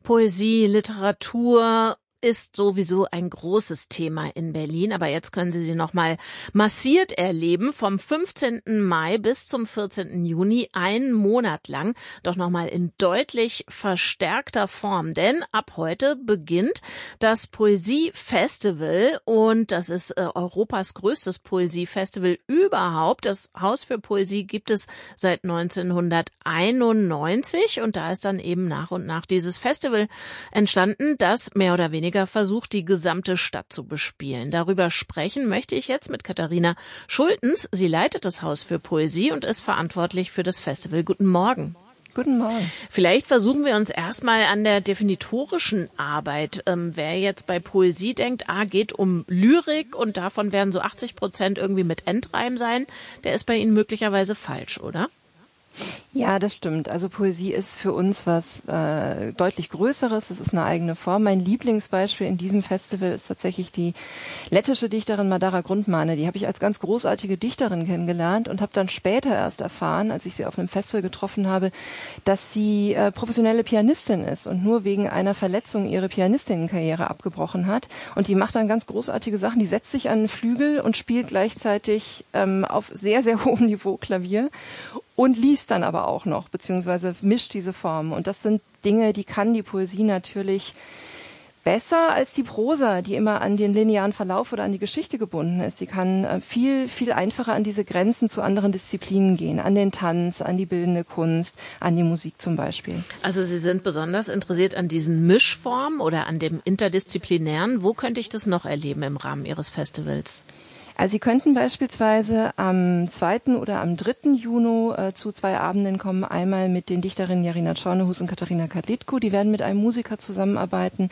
Poesie, Literatur ist sowieso ein großes Thema in Berlin, aber jetzt können Sie sie noch mal massiert erleben, vom 15. Mai bis zum 14. Juni, einen Monat lang, doch noch mal in deutlich verstärkter Form, denn ab heute beginnt das Poesiefestival und das ist Europas größtes Poesiefestival überhaupt. Das Haus für Poesie gibt es seit 1991 und da ist dann eben nach und nach dieses Festival entstanden, das mehr oder weniger versucht, die gesamte Stadt zu bespielen. Darüber sprechen möchte ich jetzt mit Katharina Schultens. Sie leitet das Haus für Poesie und ist verantwortlich für das Festival. Guten Morgen. Guten Morgen. Vielleicht versuchen wir uns erstmal an der definitorischen Arbeit. Wer jetzt bei Poesie denkt, geht um Lyrik und davon werden so 80% irgendwie mit Endreim sein, der ist bei Ihnen möglicherweise falsch, oder? Ja, das stimmt. Also Poesie ist für uns was deutlich Größeres. Es ist eine eigene Form. Mein Lieblingsbeispiel in diesem Festival ist tatsächlich die lettische Dichterin Madara Grundmane. Die habe ich als ganz großartige Dichterin kennengelernt und habe dann später erst erfahren, als ich sie auf einem Festival getroffen habe, dass sie professionelle Pianistin ist und nur wegen einer Verletzung ihre Pianistinnenkarriere abgebrochen hat. Und die macht dann ganz großartige Sachen. Die setzt sich an den Flügel und spielt gleichzeitig auf sehr, sehr hohem Niveau Klavier. Und liest dann aber auch noch, beziehungsweise mischt diese Formen. Und das sind Dinge, die kann die Poesie natürlich besser als die Prosa, die immer an den linearen Verlauf oder an die Geschichte gebunden ist. Die kann viel, viel einfacher an diese Grenzen zu anderen Disziplinen gehen, an den Tanz, an die bildende Kunst, an die Musik zum Beispiel. Also Sie sind besonders interessiert an diesen Mischformen oder an dem Interdisziplinären. Wo könnte ich das noch erleben im Rahmen Ihres Festivals? Also Sie könnten beispielsweise am 2. oder am 3. Juni zu 2 Abenden kommen. Einmal mit den Dichterinnen Jarina Czornohus und Katharina Kadlitko. Die werden mit einem Musiker zusammenarbeiten.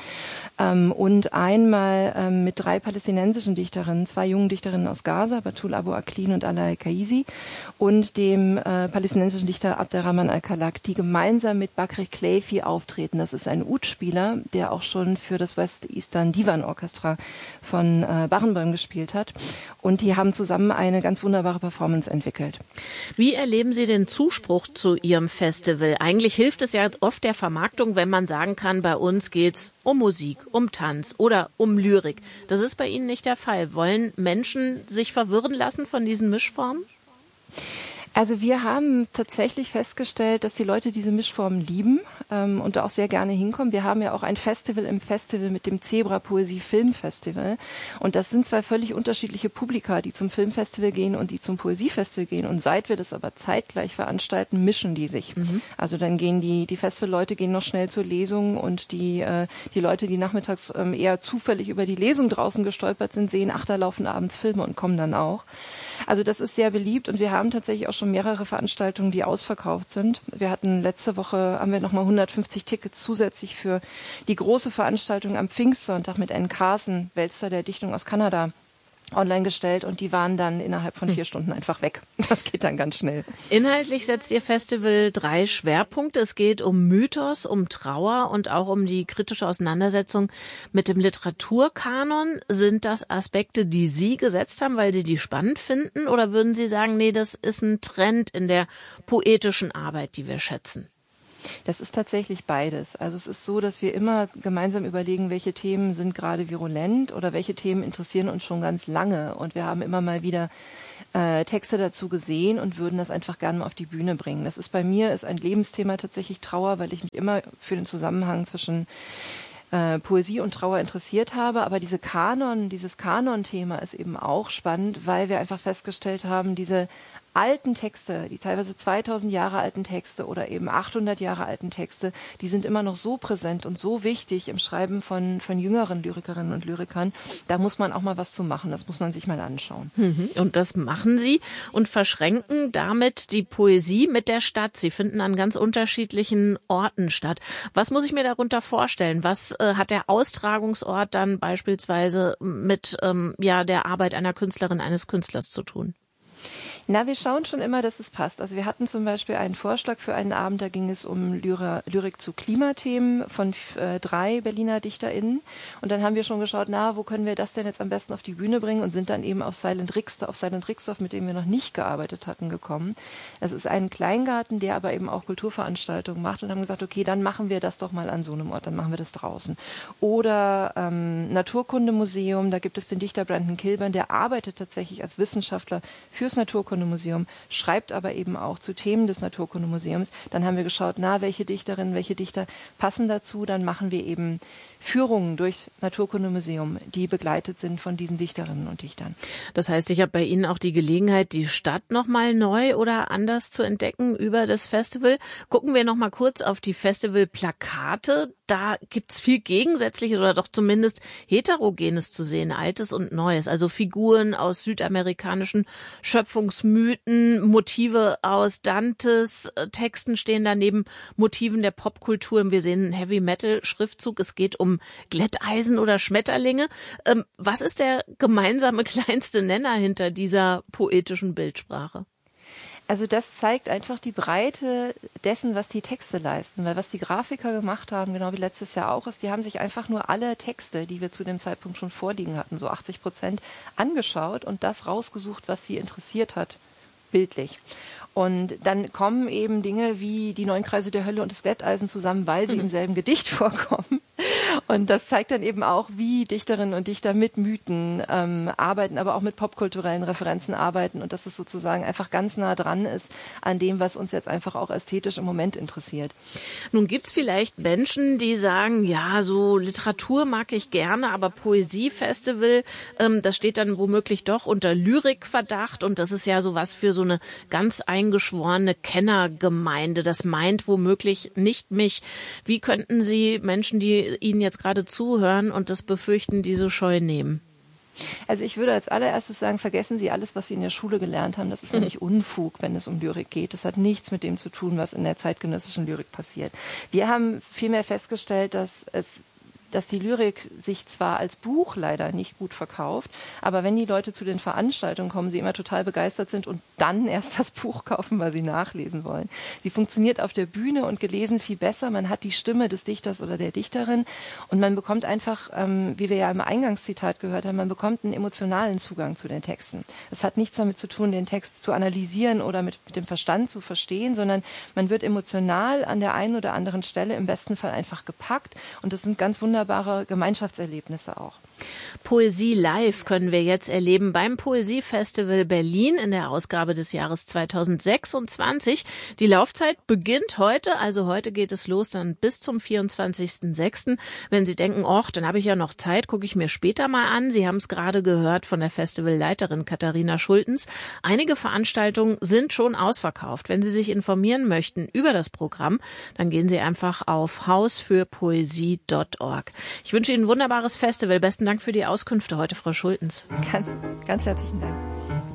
Und einmal mit 3 palästinensischen Dichterinnen, 2 jungen Dichterinnen aus Gaza, Batul Abu Aklin und Alaa Kaizi, und dem palästinensischen Dichter Abderrahman Al-Kalak, die gemeinsam mit Bakri Kleifi auftreten. Das ist ein Ud-Spieler, der auch schon für das West Eastern Divan Orchestra von Barenboim gespielt hat. Und die haben zusammen eine ganz wunderbare Performance entwickelt. Wie erleben Sie den Zuspruch zu Ihrem Festival? Eigentlich hilft es ja oft der Vermarktung, wenn man sagen kann, bei uns geht's um Musik, um Tanz oder um Lyrik. Das ist bei Ihnen nicht der Fall. Wollen Menschen sich verwirren lassen von diesen Mischformen? Also wir haben tatsächlich festgestellt, dass die Leute diese Mischformen lieben und da auch sehr gerne hinkommen. Wir haben ja auch ein Festival im Festival mit dem Zebra Poesie Filmfestival. Und das sind 2 völlig unterschiedliche Publika, die zum Filmfestival gehen und die zum Poesiefestival gehen. Und seit wir das aber zeitgleich veranstalten, mischen die sich. Also dann gehen die Festivalleute gehen noch schnell zur Lesung und die Leute, die nachmittags eher zufällig über die Lesung draußen gestolpert sind, sehen, da laufen abends Filme und kommen dann auch. Also das ist sehr beliebt und wir haben tatsächlich auch schon mehrere Veranstaltungen, die ausverkauft sind. Wir hatten letzte Woche, haben wir nochmal 150 Tickets zusätzlich für die große Veranstaltung am Pfingstsonntag mit Anne Carson, Wälzer der Dichtung aus Kanada, online gestellt und die waren dann innerhalb von 4 Stunden einfach weg. Das geht dann ganz schnell. Inhaltlich setzt Ihr Festival 3 Schwerpunkte. Es geht um Mythos, um Trauer und auch um die kritische Auseinandersetzung mit dem Literaturkanon. Sind das Aspekte, die Sie gesetzt haben, weil Sie die spannend finden? Oder würden Sie sagen, nee, das ist ein Trend in der poetischen Arbeit, die wir schätzen? Das ist tatsächlich beides. Also es ist so, dass wir immer gemeinsam überlegen, welche Themen sind gerade virulent oder welche Themen interessieren uns schon ganz lange. Und wir haben immer mal wieder Texte dazu gesehen und würden das einfach gerne mal auf die Bühne bringen. Das ist bei mir ist ein Lebensthema tatsächlich Trauer, weil ich mich immer für den Zusammenhang zwischen Poesie und Trauer interessiert habe. Aber dieses Kanon-Thema ist eben auch spannend, weil wir einfach festgestellt haben, diese alten Texte, die teilweise 2000 Jahre alten Texte oder eben 800 Jahre alten Texte, die sind immer noch so präsent und so wichtig im Schreiben von jüngeren Lyrikerinnen und Lyrikern. Da muss man auch mal was zu machen. Das muss man sich mal anschauen. Und das machen Sie und verschränken damit die Poesie mit der Stadt. Sie finden an ganz unterschiedlichen Orten statt. Was muss ich mir darunter vorstellen? Was hat der Austragungsort dann beispielsweise mit der Arbeit einer Künstlerin, eines Künstlers zu tun? Na, wir schauen schon immer, dass es passt. Also wir hatten zum Beispiel einen Vorschlag für einen Abend, da ging es um Lyrik zu Klimathemen von 3 Berliner DichterInnen. Und dann haben wir schon geschaut, wo können wir das denn jetzt am besten auf die Bühne bringen und sind dann eben auf Silent Rixdorf, mit dem wir noch nicht gearbeitet hatten, gekommen. Das ist ein Kleingarten, der aber eben auch Kulturveranstaltungen macht und haben gesagt, okay, dann machen wir das doch mal an so einem Ort, dann machen wir das draußen. Oder Naturkundemuseum, da gibt es den Dichter Brandon Kilburn, der arbeitet tatsächlich als Wissenschaftler fürs Naturkundemuseum, schreibt aber eben auch zu Themen des Naturkundemuseums. Dann haben wir geschaut, welche Dichterinnen, welche Dichter passen dazu. Dann machen wir eben Führungen durchs Naturkundemuseum, die begleitet sind von diesen Dichterinnen und Dichtern. Das heißt, ich habe bei Ihnen auch die Gelegenheit, die Stadt nochmal neu oder anders zu entdecken über das Festival. Gucken wir nochmal kurz auf die Festivalplakate. Da gibt's viel Gegensätzliches oder doch zumindest Heterogenes zu sehen, Altes und Neues. Also Figuren aus südamerikanischen Schöpfungsmythen, Motive aus Dantes Texten stehen daneben, Motiven der Popkultur. Wir sehen einen Heavy-Metal-Schriftzug. Es geht um Glätteisen oder Schmetterlinge. Was ist der gemeinsame kleinste Nenner hinter dieser poetischen Bildsprache? Also das zeigt einfach die Breite dessen, was die Texte leisten. Weil was die Grafiker gemacht haben, genau wie letztes Jahr auch, ist, die haben sich einfach nur alle Texte, die wir zu dem Zeitpunkt schon vorliegen hatten, so 80%, angeschaut und das rausgesucht, was sie interessiert hat, bildlich. Und dann kommen eben Dinge wie die 9 Kreise der Hölle und das Glätteisen zusammen, weil sie im selben Gedicht vorkommen. Und das zeigt dann eben auch, wie Dichterinnen und Dichter mit Mythen arbeiten, aber auch mit popkulturellen Referenzen arbeiten und dass es sozusagen einfach ganz nah dran ist an dem, was uns jetzt einfach auch ästhetisch im Moment interessiert. Nun gibt's vielleicht Menschen, die sagen, ja, so Literatur mag ich gerne, aber Poesiefestival, das steht dann womöglich doch unter Lyrikverdacht und das ist ja sowas für so eine ganz eingeschworene Kennergemeinde. Das meint womöglich nicht mich. Wie könnten Sie Menschen, die Ihnen jetzt gerade zuhören und das befürchten, diese Scheu nehmen? Also ich würde als allererstes sagen, vergessen Sie alles, was Sie in der Schule gelernt haben. Das ist nämlich Unfug, wenn es um Lyrik geht. Das hat nichts mit dem zu tun, was in der zeitgenössischen Lyrik passiert. Wir haben vielmehr festgestellt, dass die Lyrik sich zwar als Buch leider nicht gut verkauft, aber wenn die Leute zu den Veranstaltungen kommen, sie immer total begeistert sind und dann erst das Buch kaufen, weil sie nachlesen wollen. Sie funktioniert auf der Bühne und gelesen viel besser. Man hat die Stimme des Dichters oder der Dichterin und man bekommt einfach, wie wir ja im Eingangszitat gehört haben, man bekommt einen emotionalen Zugang zu den Texten. Es hat nichts damit zu tun, den Text zu analysieren oder mit dem Verstand zu verstehen, sondern man wird emotional an der einen oder anderen Stelle im besten Fall einfach gepackt und das sind ganz wunderbare Gemeinschaftserlebnisse auch. Poesie live können wir jetzt erleben beim Poesiefestival Berlin in der Ausgabe des Jahres 2026. Die Laufzeit beginnt heute, also heute geht es los dann bis zum 24.06. Wenn Sie denken, dann habe ich ja noch Zeit, gucke ich mir später mal an. Sie haben es gerade gehört von der Festivalleiterin Katharina Schultens. Einige Veranstaltungen sind schon ausverkauft. Wenn Sie sich informieren möchten über das Programm, dann gehen Sie einfach auf hausfürpoesie.org. Ich wünsche Ihnen ein wunderbares Festival. Besten Dank für die Auskünfte heute, Frau Schultens. Ganz herzlichen Dank.